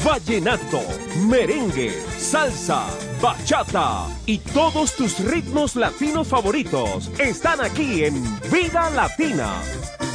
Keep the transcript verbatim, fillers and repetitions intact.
vallenato, merengue, salsa, bachata y todos tus ritmos latinos favoritos están aquí en Vida Latina.